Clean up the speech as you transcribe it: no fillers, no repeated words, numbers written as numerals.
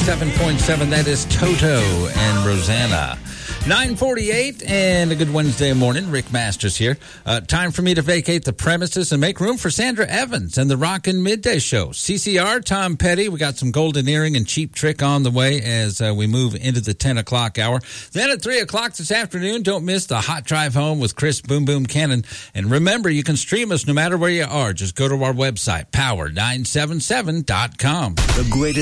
97.7. That is Toto and Rosanna. 9:48 and a good Wednesday morning. Rick Masters here. Time for me to vacate the premises and make room for Sandra Evans and the Rockin' Midday Show. CCR, Tom Petty. We got some Golden Earring and Cheap Trick on the way as we move into the 10 o'clock hour. Then at 3 o'clock this afternoon, don't miss the Hot Drive Home with Chris Boom Boom Cannon. And remember, you can stream us no matter where you are. Just go to our website, power977.com. The greatest